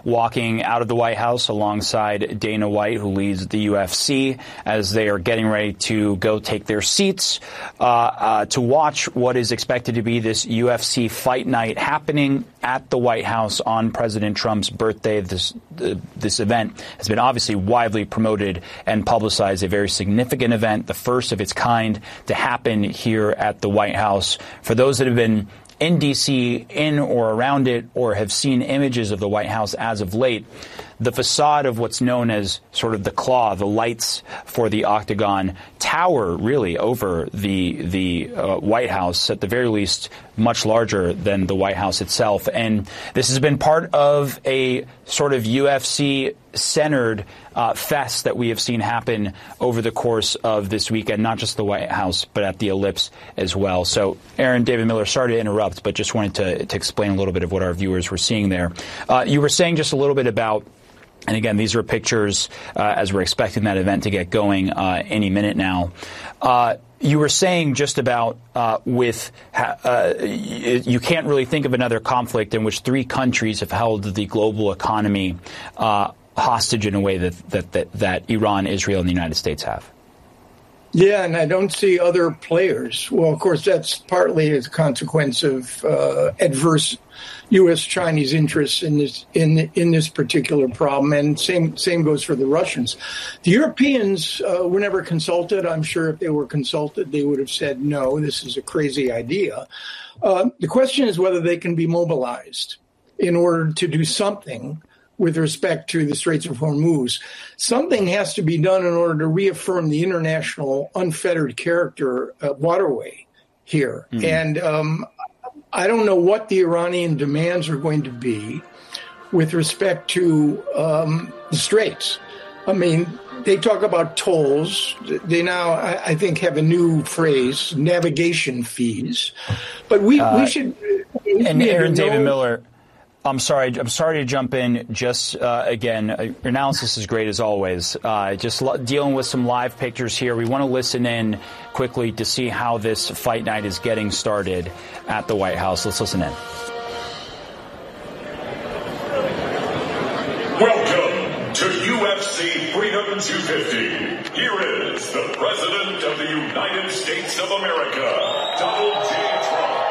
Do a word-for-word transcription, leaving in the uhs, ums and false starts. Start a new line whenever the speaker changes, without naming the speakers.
walking out of the White House alongside Dana White, who leads the U F C, as they are getting ready to go take their seats uh, uh, to watch what is expected to be this U F C fight night happening at the White House on President Trump's birthday. This uh, this event has been obviously widely promoted and publicized, a very significant event, the first of its kind to happen here at the White House. For those that have been in D C, in or around it, or have seen images of the White House as of late, the facade of what's known as sort of the claw, the lights for the Octagon, tower really over the the uh, White House, at the very least much larger than the White House itself. And this has been part of a sort of U F C-centered uh, fest that we have seen happen over the course of this weekend, not just the White House, but at the Ellipse as well. So, Aaron, David Miller, sorry to interrupt, but just wanted to, to explain a little bit of what our viewers were seeing there. Uh, you were saying just a little bit about, and again, these are pictures uh, as we're expecting that event to get going uh, any minute now. Uh, you were saying just about uh, with uh, you can't really think of another conflict in which three countries have held the global economy uh, hostage in a way that, that, that, that Iran, Israel, and the United States have.
Yeah, and I don't see other players. Well, of course, that's partly as a consequence of uh, adverse U S Chinese interests in this in in this particular problem, and same same goes for the Russians. The Europeans uh, were never consulted. I'm sure if they were consulted, they would have said no. This is a crazy idea. Uh, the question is whether they can be mobilized in order to do something with respect to the Straits of Hormuz. Something has to be done in order to reaffirm the international unfettered character uh, waterway here. Mm. And um, I don't know what the Iranian demands are going to be with respect to um, the Straits. I mean, they talk about tolls. They now, I, I think, have a new phrase, navigation fees. But we, uh, we should... We
and Aaron David Miller... I'm sorry. I'm sorry to jump in. Just uh, again, uh, your analysis is great as always. Uh, just lo- dealing with some live pictures here. We want to listen in quickly to see how this fight night is getting started at the White House. Let's listen in.
Welcome to U F C Freedom two fifty. Here is the President of the United States of America, Donald J. Trump.